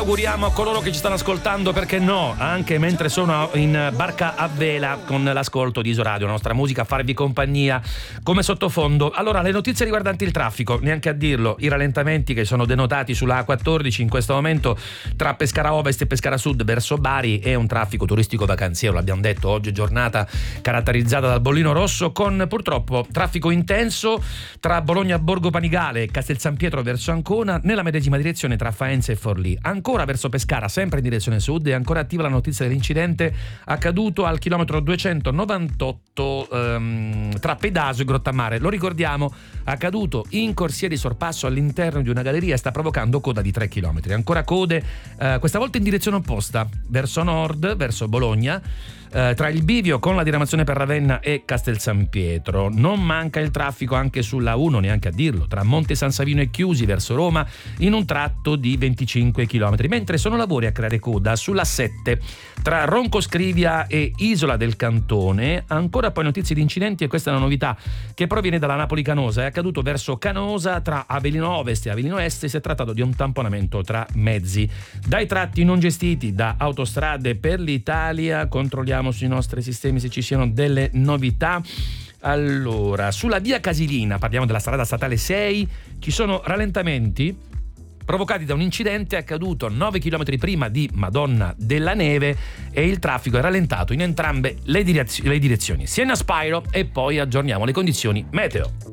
Auguriamo a coloro che ci stanno ascoltando, perché no, anche mentre sono in barca a vela, con l'ascolto di Isoradio, la nostra musica, a farvi compagnia come sottofondo. Allora, le notizie riguardanti il traffico, neanche a dirlo, i rallentamenti che sono denotati sulla A14 in questo momento tra Pescara Ovest e Pescara Sud verso Bari, è un traffico turistico vacanziero, l'abbiamo detto, oggi è giornata caratterizzata dal bollino rosso, con purtroppo traffico intenso tra Bologna Borgo Panigale e Castel San Pietro verso Ancona, nella medesima direzione tra Faenza e Forlì. Ancora verso Pescara, sempre in direzione sud, è ancora attiva la notizia dell'incidente accaduto al chilometro 298 tra Pedaso e Grottammare. Lo ricordiamo, accaduto in corsia di sorpasso all'interno di una galleria, sta provocando coda di 3 km. Ancora code, questa volta in direzione opposta, verso nord, verso Bologna, tra il bivio con la diramazione per Ravenna e Castel San Pietro. Non manca il traffico anche sulla 1, neanche a dirlo, tra Monte San Savino e Chiusi verso Roma, in un tratto di 25 km, mentre sono lavori a creare coda sulla 7 tra Ronco Scrivia e Isola del Cantone. Ancora poi notizie di incidenti, e questa è una novità che proviene dalla Napoli Canosa. È accaduto verso Canosa tra Avellino Ovest e Avellino Est, si è trattato di un tamponamento tra mezzi. Dai tratti non gestiti da Autostrade per l'Italia controlliamo sui nostri sistemi se ci siano delle novità. Allora, sulla via Casilina, parliamo della strada statale 6, ci sono rallentamenti provocati da un incidente accaduto 9 km prima di Madonna della Neve, e il traffico è rallentato in entrambe le direzioni, Siena Spiro, e poi aggiorniamo le condizioni meteo.